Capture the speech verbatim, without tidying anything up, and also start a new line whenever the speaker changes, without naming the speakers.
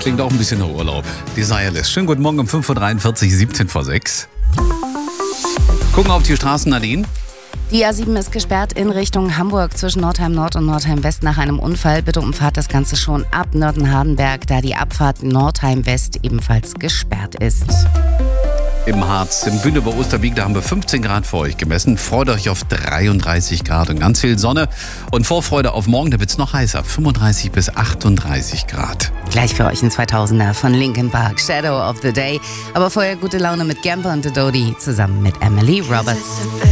Klingt auch ein bisschen nach Urlaub. Desireless. Schönen guten Morgen um fünf Uhr dreiundvierzig, siebzehn vor sechs. Gucken auf die Straßen, Nadine.
Die A sieben ist gesperrt in Richtung Hamburg zwischen Nordheim Nord und Nordheim West nach einem Unfall. Bitte umfahrt das Ganze schon ab Nörten-Hardenberg, da die Abfahrt Nordheim West ebenfalls gesperrt ist.
Im Harz, im Bühne bei Osterwieg, da haben wir fünfzehn Grad für euch gemessen. Freut euch auf dreiunddreißig Grad und ganz viel Sonne. Und Vorfreude auf morgen, da wird es noch heißer. fünfunddreißig bis achtunddreißig Grad.
Gleich für euch ein zweitausender von Linkin Park, Shadow of the Day. Aber vorher gute Laune mit Gamper und The Dodie zusammen mit Emily Roberts.